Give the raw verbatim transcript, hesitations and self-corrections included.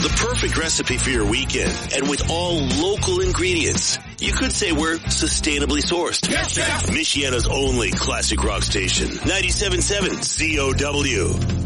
The perfect recipe for your weekend, and with all local ingredients. You could say we're sustainably sourced. Yes, Chef. Michiana's only classic rock station, ninety-seven point seven C O W.